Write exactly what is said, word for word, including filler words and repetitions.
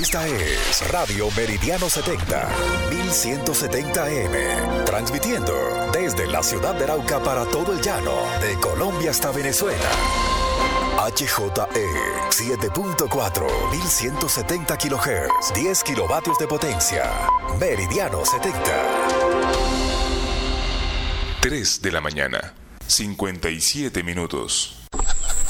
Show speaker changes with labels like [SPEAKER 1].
[SPEAKER 1] Esta es Radio Meridiano setenta, mil ciento setenta A M, transmitiendo desde la ciudad de Arauca para todo el llano, de Colombia hasta Venezuela. H J E siete punto cuatro, mil ciento setenta kilohertz, diez kilovatios de potencia. Meridiano setenta.
[SPEAKER 2] tres de la mañana, cincuenta y siete minutos.